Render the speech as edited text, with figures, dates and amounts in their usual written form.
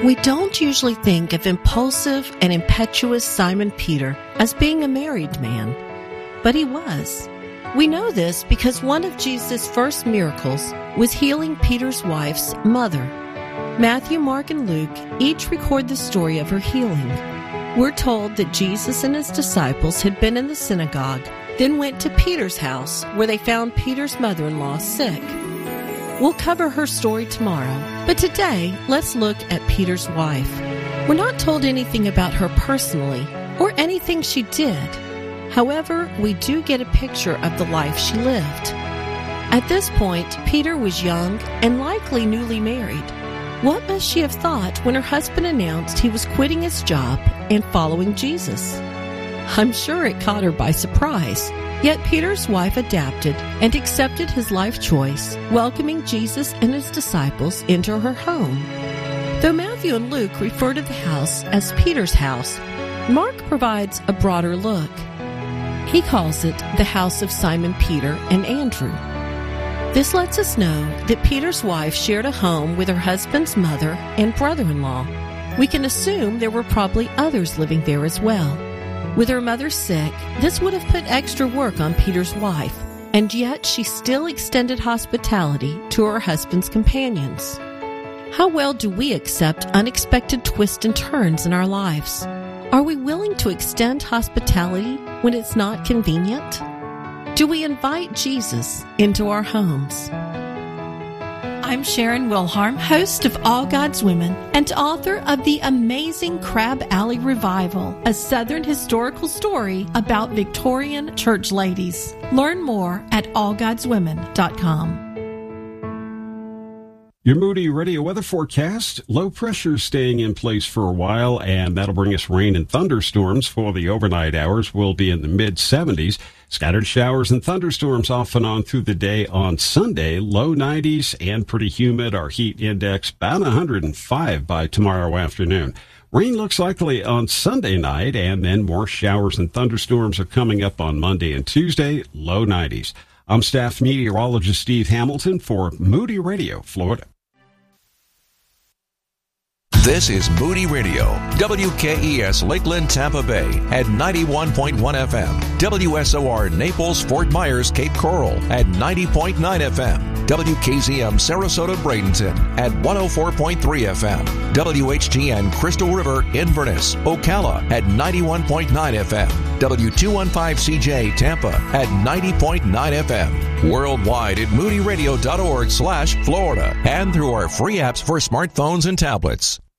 We don't usually think of impulsive and impetuous Simon Peter as being a married man, but he was. We know this because one of Jesus' first miracles was healing Peter's wife's mother. Matthew, Mark, and Luke each record the story of her healing. We're told that Jesus and his disciples had been in the synagogue, then went to Peter's house where they found Peter's mother-in-law sick. We'll cover her story tomorrow, but today, let's look at Peter's wife. We're not told anything about her personally, or anything she did. However, we do get a picture of the life she lived. At this point, Peter was young and likely newly married. What must she have thought when her husband announced he was quitting his job and following Jesus? I'm sure it caught her by surprise. Yet Peter's wife adapted and accepted his life choice, welcoming Jesus and his disciples into her home. Though Matthew and Luke refer to the house as Peter's house, Mark provides a broader look. He calls it the house of Simon Peter and Andrew. This lets us know that Peter's wife shared a home with her husband's mother and brother-in-law. We can assume there were probably others living there as well. With her mother sick, this would have put extra work on Peter's wife, and yet she still extended hospitality to her husband's companions. How well do we accept unexpected twists and turns in our lives? Are we willing to extend hospitality when it's not convenient? Do we invite Jesus into our homes? I'm Sharon Wilharm, host of All God's Women and author of the amazing Crab Alley Revival, a Southern historical story about Victorian church ladies. Learn more at allgodswomen.com. Your Moody Radio weather forecast, low pressure staying in place for a while, and that'll bring us rain and thunderstorms for the overnight hours. We'll be in the mid-70s. Scattered showers and thunderstorms off and on through the day on Sunday, low 90s and pretty humid. Our heat index about 105 by tomorrow afternoon. Rain looks likely on Sunday night, and then more showers and thunderstorms are coming up on Monday and Tuesday, low 90s. I'm staff meteorologist Steve Hamilton for Moody Radio, Florida. This is Moody Radio, WKES Lakeland, Tampa Bay at 91.1 FM, WSOR Naples, Fort Myers, Cape Coral at 90.9 FM, WKZM Sarasota, Bradenton at 104.3 FM, WHGN Crystal River, Inverness, Ocala at 91.9 FM, W215CJ Tampa at 90.9 FM, worldwide at moodyradio.org/Florida, and through our free apps for smartphones and tablets.